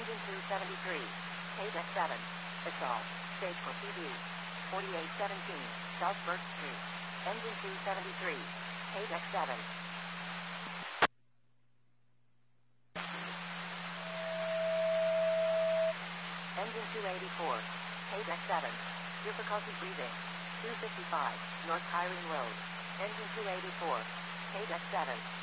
Engine 273. KDEC 7. Assault. Stage for PD. 4817. Southburst Street. Engine 273. KDEC 7. Engine 284. KDEC 7. Difficulty breathing. 255. North Kyrene Road. Engine 284. KDEC 7.